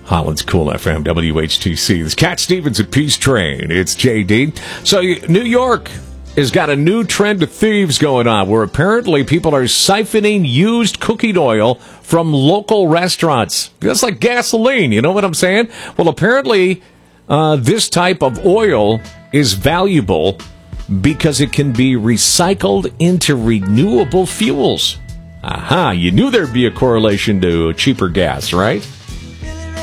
Holland's Cool FM, WHTC. This Cat Stevens at Peace Train. It's JD. So New York has got a new trend of thieves going on where apparently people are siphoning used cooking oil from local restaurants. That's like gasoline, you know what I'm saying? Well, apparently this type of oil is valuable because it can be recycled into renewable fuels. Aha, you knew there'd be a correlation to cheaper gas, right?